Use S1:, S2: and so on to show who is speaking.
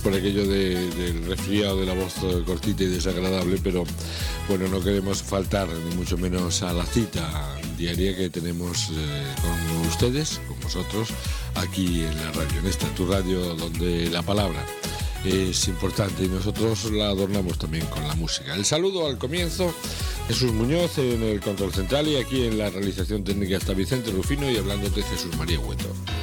S1: por aquello del resfriado, de la voz cortita y desagradable, pero bueno, no queremos faltar ni mucho menos a la cita diaria que tenemos con ustedes, con vosotros, aquí en la radio, en esta tu radio, donde la palabra es importante y nosotros la adornamos también con la música. El saludo al comienzo, Jesús Muñoz en el control central, y aquí en la realización técnica está Vicente Rufino, y hablándote Jesús María Hueto.